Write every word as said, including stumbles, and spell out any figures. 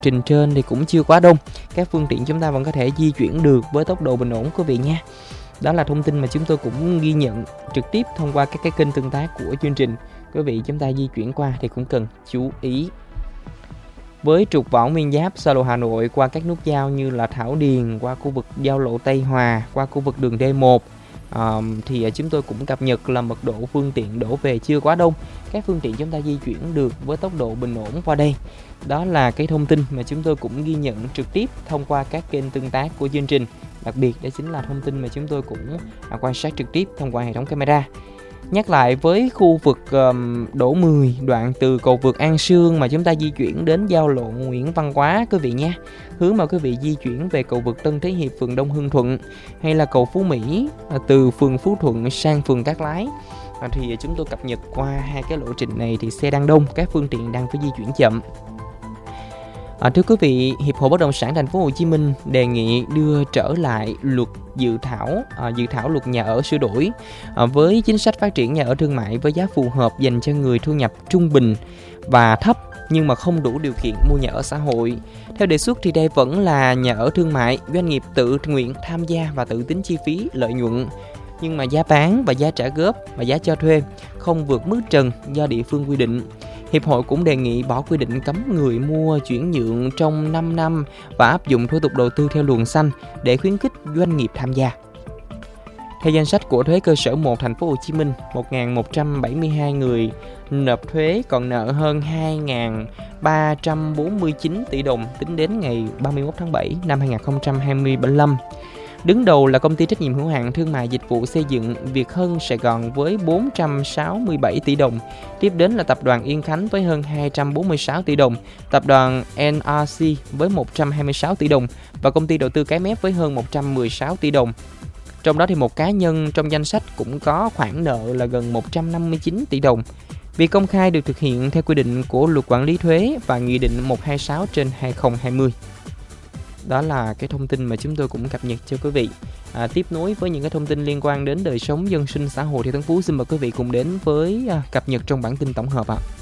Trình trên thì cũng chưa quá đông, các phương tiện chúng ta vẫn có thể di chuyển được với tốc độ bình ổn quý vị nha. Đó là thông tin mà chúng tôi cũng ghi nhận trực tiếp thông qua các cái kênh tương tác của chương trình. Quý vị chúng ta di chuyển qua thì cũng cần chú ý. Với trục Võ Nguyên Giáp xa lộ Hà Nội qua các nút giao như là Thảo Điền, qua khu vực giao lộ Tây Hòa, qua khu vực đường D một, Uh, thì chúng tôi cũng cập nhật là mật độ phương tiện đổ về chưa quá đông. Các phương tiện chúng ta di chuyển được với tốc độ bình ổn qua đây. Đó là cái thông tin mà chúng tôi cũng ghi nhận trực tiếp thông qua các kênh tương tác của chương trình. Đặc biệt đó chính là thông tin mà chúng tôi cũng uh, quan sát trực tiếp thông qua hệ thống camera. Nhắc lại với khu vực um, đổ mười đoạn từ cầu vượt An Sương mà chúng ta di chuyển đến giao lộ Nguyễn Văn Quá quý vị nha. Hướng mà quý vị di chuyển về cầu vượt Tân Thế Hiệp phường Đông Hưng Thuận hay là cầu Phú Mỹ từ phường Phú Thuận sang phường Cát Lái. À, thì chúng tôi cập nhật qua hai cái lộ trình này thì xe đang đông, các phương tiện đang phải di chuyển chậm. À, thưa quý vị, Hiệp hội Bất động sản Thành phố Hồ Chí Minh đề nghị đưa trở lại luật dự thảo à, dự thảo luật nhà ở sửa đổi à, với chính sách phát triển nhà ở thương mại với giá phù hợp dành cho người thu nhập trung bình và thấp nhưng mà không đủ điều kiện mua nhà ở xã hội. Theo đề xuất thì đây vẫn là nhà ở thương mại, doanh nghiệp tự nguyện tham gia và tự tính chi phí lợi nhuận. Nhưng mà giá bán và giá trả góp và giá cho thuê không vượt mức trần do địa phương quy định. Hiệp hội cũng đề nghị bỏ quy định cấm người mua chuyển nhượng trong năm năm và áp dụng thủ tục đầu tư theo luồng xanh để khuyến khích doanh nghiệp tham gia. Theo danh sách của thuế cơ sở một Thành phố Hồ Chí Minh, một nghìn một trăm bảy mươi hai người nộp thuế còn nợ hơn hai nghìn ba trăm bốn mươi chín tỷ đồng tính đến ngày ba mươi mốt tháng bảy năm hai nghìn không trăm hai mươi lăm. Đứng đầu là công ty trách nhiệm hữu hạn thương mại dịch vụ xây dựng Việt Hân Sài Gòn với bốn trăm sáu mươi bảy tỷ đồng. Tiếp đến là tập đoàn Yên Khánh với hơn hai trăm bốn mươi sáu tỷ đồng, tập đoàn en rờ xê với một trăm hai mươi sáu tỷ đồng và công ty đầu tư Cái Mép với hơn một trăm mười sáu tỷ đồng. Trong đó thì một cá nhân trong danh sách cũng có khoản nợ là gần một trăm năm mươi chín tỷ đồng. Việc công khai được thực hiện theo quy định của Luật Quản lý thuế và Nghị định một trăm hai mươi sáu trên hai nghìn không trăm hai mươi. Đó là cái thông tin mà chúng tôi cũng cập nhật cho quý vị. À, tiếp nối với những cái thông tin liên quan đến đời sống dân sinh xã hội thì Tấn Phú xin mời quý vị cùng đến với à, cập nhật trong bản tin tổng hợp ạ. À.